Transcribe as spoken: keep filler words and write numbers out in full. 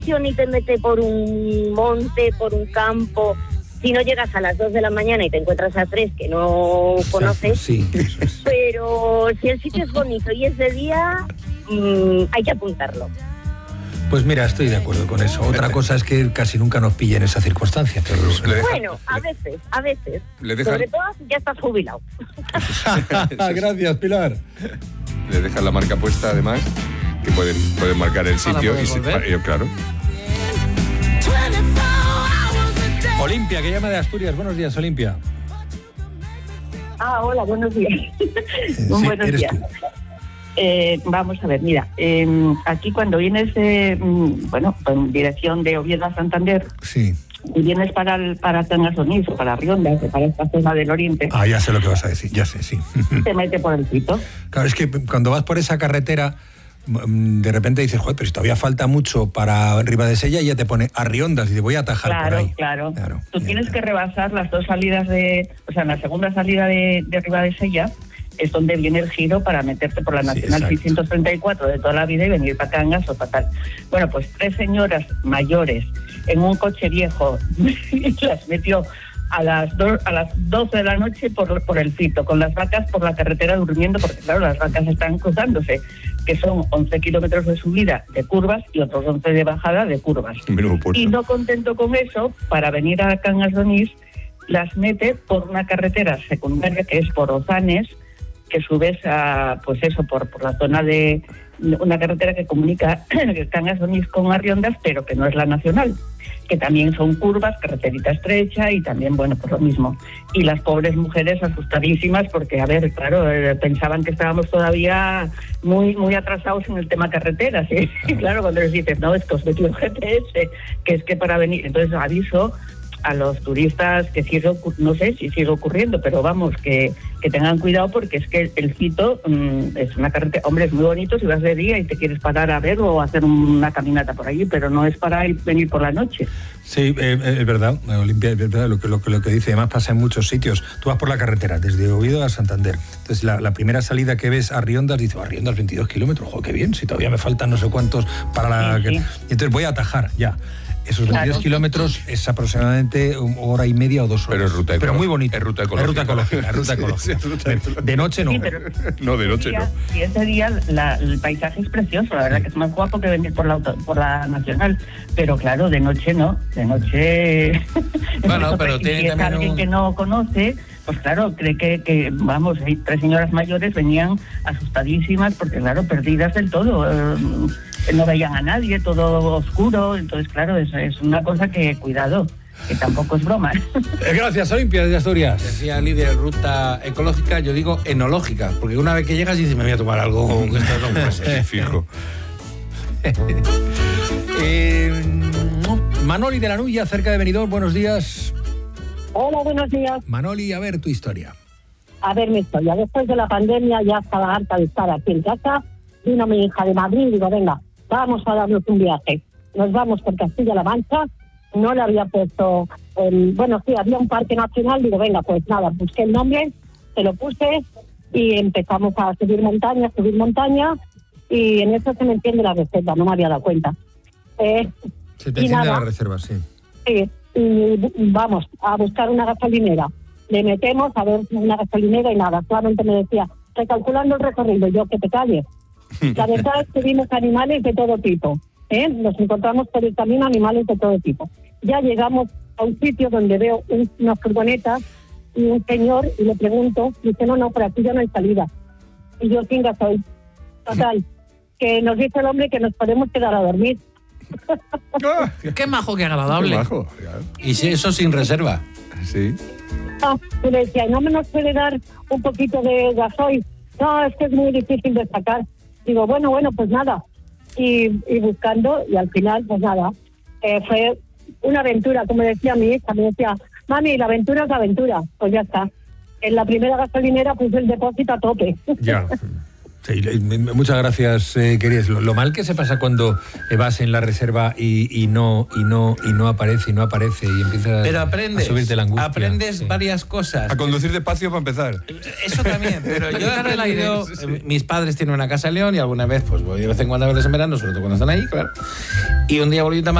y te mete por un monte, por un campo. Si no llegas a las dos de la mañana y te encuentras a tres que no conoces, sí, eso es. Pero si el sitio es bonito y es de día, mmm, hay que apuntarlo. Pues mira, estoy de acuerdo con eso. Otra cosa es que casi nunca nos pille en esa circunstancia. Pero... Deja, bueno, a veces, a veces. Le deja... Sobre todo si ya estás jubilado. Gracias, Pilar. Le dejas la marca puesta, además, que pueden, pueden marcar el sitio. Y si, claro. Olimpia, que llama de Asturias. Buenos días, Olimpia. Ah, hola, buenos días. Sí, buenos eres días. tú. Eh, vamos a ver, mira, eh, aquí cuando vienes, eh, bueno, en dirección de Oviedo a Santander, sí, y vienes para el, para Cangas Onís o para Riondas, para esta zona del oriente, ah, ya sé lo que vas a decir, ya sé, sí. te mete por el Fito. Claro, es que cuando vas por esa carretera, de repente dices, joder, pero si todavía falta mucho para Ribadesella, y ya te pone a Riondas y te voy a atajar claro, por ahí. Claro, claro. Tú bien, tienes bien. que rebasar las dos salidas de, o sea, en la segunda salida de, de Ribadesella, es donde viene el giro para meterte por la Nacional sí, seiscientos treinta y cuatro de toda la vida y venir para Cangas o para tal. Bueno, pues tres señoras mayores en un coche viejo las metió a las, do, a las doce de la noche por, por el Fito, con las vacas por la carretera durmiendo, porque claro, las vacas están cruzándose, que son once kilómetros de subida de curvas y otros once de bajada de curvas. Y no contento con eso, para venir a Cangas de Onís, las mete por una carretera secundaria que es por Ozanes, que subes a, pues eso, por, por la zona de una carretera que comunica Cangas de Onís con Arriondas, pero que no es la nacional, que también son curvas, carreterita estrecha y también, bueno, pues lo mismo. Y las pobres mujeres asustadísimas porque, a ver, claro, eh, pensaban que estábamos todavía muy muy atrasados en el tema carreteras, ¿sí? Y claro, cuando les dices, no, esto es de tu G P S, que es que para venir, entonces aviso a los turistas que sigue, no sé si sigue ocurriendo, pero vamos, que, que tengan cuidado porque es que el Fito mmm, es una carretera, hombre, es muy bonito si vas de día y te quieres parar a ver o hacer una caminata por allí, pero no es para ir, venir por la noche. Sí, eh, es verdad, Olimpia, es verdad lo que, lo, que, lo que dice, además pasa en muchos sitios. Tú vas por la carretera, desde Oviedo a Santander, entonces la, la primera salida que ves a Riondas, dices, a Riondas veintidós kilómetros, joder, qué bien, si todavía me faltan no sé cuántos para la... Sí, sí. Y entonces voy a atajar, ya. Esos veintidós claro. kilómetros es aproximadamente una hora y media o dos horas. Pero es ruta Pero muy bonito. Es ruta ecológica. Es ruta ecológica. Es ruta ecológica. Sí, sí, sí, de noche no. Sí, pero no, de noche día, no. Y ese día la, el paisaje es precioso, la verdad sí. que es más guapo que venir por la auto, por la nacional. Pero claro, de noche no. De noche... Bueno, pero si tiene es también alguien un... que no conoce... Pues claro, cree que, que, vamos, tres señoras mayores venían asustadísimas porque, claro, perdidas del todo. Eh, no veían a nadie, todo oscuro. Entonces, claro, es, es una cosa que, cuidado, que tampoco es broma. Gracias, Olimpia de Asturias. Decía líder, ruta ecológica, yo digo enológica, porque una vez que llegas dices, me voy a tomar algo que esto no puede ser. Fijo. eh, Manoli de la Nulla, cerca de Benidorm, buenos días. Hola, buenos días. Manoli, a ver tu historia. A ver mi historia. Después de la pandemia ya estaba harta de estar aquí en casa. Vino mi hija de Madrid y digo, venga, vamos a darnos un viaje. Nos vamos por Castilla-La Mancha. No le había puesto, eh, bueno, sí, había un parque nacional. Digo, venga, pues nada, busqué el nombre, se lo puse y empezamos a subir montaña, subir montaña. Y en eso se me entiende la reserva, no me había dado cuenta. Eh, se te entiende la reserva, sí. Sí. Y vamos a buscar una gasolinera. Le metemos a ver una gasolinera y nada, solamente me decía, recalculando el recorrido, yo que te calles. La verdad es que vimos animales de todo tipo, ¿eh? Nos encontramos por el camino animales de todo tipo. Ya llegamos a un sitio donde veo un, una furgoneta y un señor y le pregunto, dice, no, no, por aquí ya no hay salida. Y yo, ¿quién soy? Total, que nos dice el hombre que nos podemos quedar a dormir. Qué majo, qué agradable. Qué majo, y si eso sin reserva. Sí. Ah, y le decía, ¿no me nos puede dar un poquito de gasoil? No, es que es muy difícil de sacar. Digo, bueno, bueno, pues nada. Y, y buscando, y al final, pues nada. Eh, fue una aventura, como decía mi hija. Me decía, mami, la aventura es la aventura. Pues ya está. En la primera gasolinera puse el depósito a tope. Ya. Sí, muchas gracias, eh, queridos. Lo, lo mal que se pasa cuando vas en la reserva y, y no y no y no aparece y no aparece y empiezas pero aprendes, a subirte la angustia. Aprendes sí. varias cosas. A conducir despacio para empezar. Eso también, pero yo he aprendido, sí. Mis padres tienen una casa en León y alguna vez pues voy de vez en cuando a verles en verano, sobre todo cuando están ahí, claro. Y un día volví a